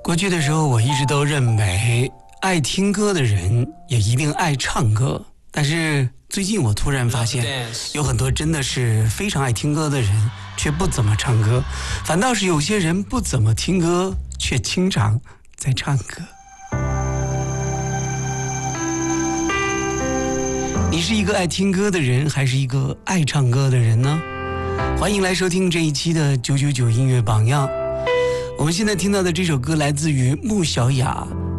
过去的时候，我一直都认为爱听歌的人也一定爱唱歌，但是最近我突然发现，有很多真的是非常爱听歌的人，却不怎么唱歌，反倒是有些人不怎么听歌，却经常在唱歌。你是一个爱听歌的人，还是一个爱唱歌的人呢？欢迎来收听这一期的999音乐榜样。我们现在听到的这首歌来自于穆小雅，